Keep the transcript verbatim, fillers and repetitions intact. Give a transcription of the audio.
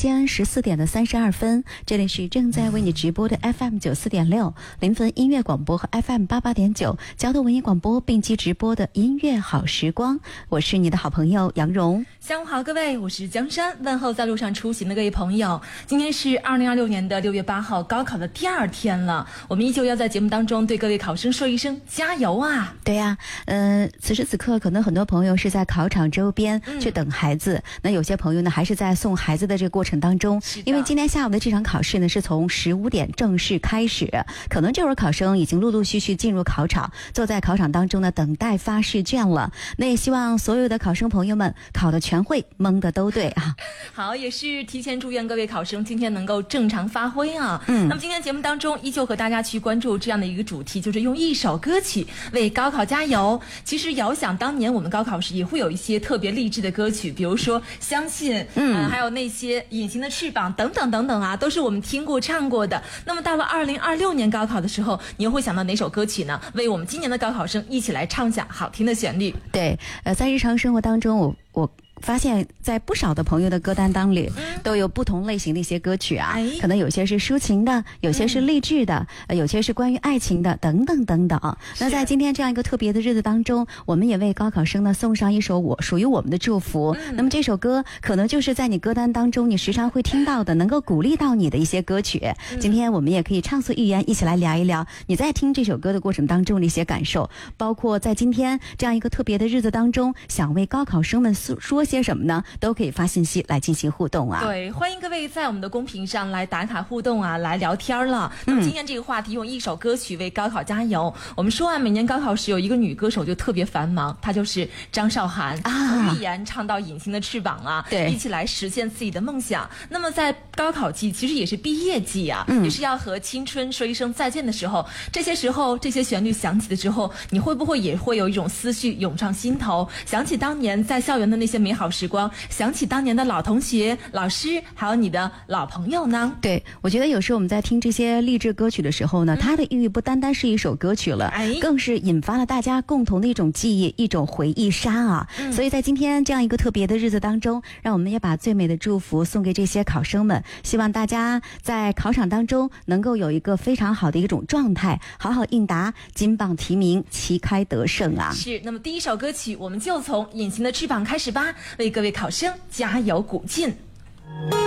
间十四点的三十二分，这里是正在为你直播的 F M 九四点六临汾音乐广播和 F M 八八点九交通文艺广播并机直播的音乐好时光，我是你的好朋友杨蓉。 下午好，各位，我是江山，问候在路上出行的各位朋友。今天是二零二六年的六月八号，高考的第二天了，我们依旧要在节目当中对各位考生说一声加油啊！ 对呀、啊，呃，此时此刻可能很多朋友是在考场周边去等孩子，嗯、那有些朋友呢还是在送孩子的这个过程当中，因为今天下午的这场考试呢是从十五点正式开始，可能这会儿考生已经陆陆续续进入考场，坐在考场当中呢等待发试卷了。那也希望所有的考生朋友们考的全会，蒙的都对啊！ 好，也是提前祝愿各位考生今天能够正常发挥啊！ 嗯， 那么今天节目当中依旧和大家去关注这样的一个主题，就是用一首歌曲为高考加油。其实遥想当年我们高考时也会有一些特别励志的歌曲，比如说相信，嗯、呃，还有那些隐形的翅膀等等等等啊，都是我们听过唱过的。那么到了二零二六年高考的时候，你又会想到哪首歌曲呢？为我们今年的高考生一起来唱响好听的旋律。 对，呃，在日常生活当中，我我。发现在不少的朋友的歌单当里、嗯、都有不同类型的一些歌曲啊、哎、可能有些是抒情的，有些是励志的、嗯呃、有些是关于爱情的等等等等。那在今天这样一个特别的日子当中，我们也为高考生呢送上一首我属于我们的祝福、嗯、那么这首歌可能就是在你歌单当中你时常会听到的能够鼓励到你的一些歌曲、嗯、今天我们也可以畅所欲言，一起来聊一聊你在听这首歌的过程当中的一些感受，包括在今天这样一个特别的日子当中想为高考生们说些什么呢，都可以发信息来进行互动啊。 对，欢迎各位在我们的公屏上来打卡互动啊，来聊天了。那么今天这个话题用一首歌曲为高考加油、嗯、我们说啊，每年高考时有一个女歌手就特别繁忙，她就是张韶涵啊，从预言唱到隐形的翅膀啊，对，一起来实现自己的梦想。那么在高考季其实也是毕业季啊、嗯、也是要和青春说一声再见的时候，这些时候这些旋律响起的时候，你会不会也会有一种思绪涌上心头，想起当年在校园的那些美好时光，想起当年的老同学、老师，还有你的老朋友呢？对， 我觉得有时候我们在听这些励志歌曲的时候呢、嗯、它的意义不单单是一首歌曲了、哎、更是引发了大家共同的一种记忆，一种回忆杀啊、嗯、所以在今天这样一个特别的日子当中，让我们也把最美的祝福送给这些考生们，希望大家在考场当中能够有一个非常好的一种状态，好好应答，金榜题名，旗开得胜啊！ 是，那么第一首歌曲我们就从隐形的翅膀开始吧，为各位考生加油鼓劲。